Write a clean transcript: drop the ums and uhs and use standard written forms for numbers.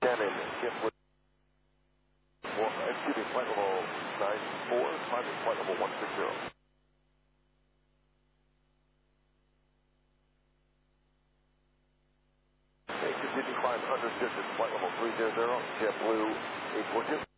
and JetBlue, flight level 94, climbing flight level 160. Continue climb under distance, flight level 300, JetBlue 842.